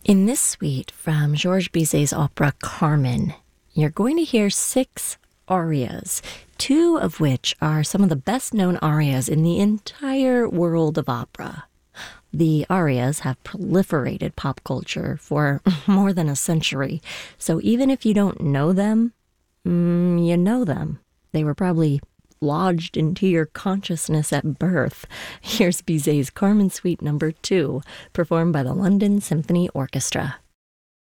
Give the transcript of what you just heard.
In this suite from Georges Bizet's opera Carmen, you're going to hear 6 arias, 2 of which are some of the best-known arias in the entire world of opera. The arias have proliferated pop culture for more than a century, so even if you don't know them, you know them. They were probably lodged into your consciousness at birth. Here's Bizet's Carmen Suite No. 2, performed by the London Symphony Orchestra.